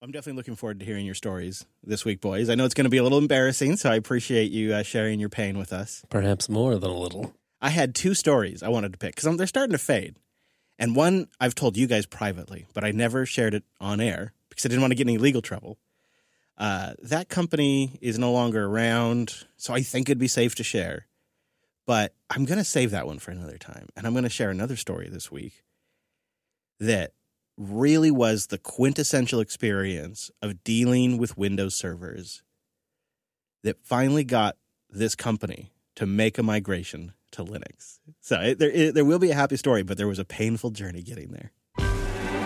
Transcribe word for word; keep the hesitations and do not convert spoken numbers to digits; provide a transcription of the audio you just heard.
I'm definitely looking forward to hearing your stories this week, boys. I know it's going to be a little embarrassing, so I appreciate you uh, sharing your pain with us. Perhaps more than a little. I had two stories I wanted to pick because they're starting to fade. And one I've told you guys privately, but I never shared it on air because I didn't want to get any legal trouble. Uh, that company is no longer around, so I think it'd be safe to share. But I'm going to save that one for another time. And I'm going to share another story this week that really was the quintessential experience of dealing with Windows servers that finally got this company to make a migration to Linux. So it, there, it, there will be a happy story, but there was a painful journey getting there.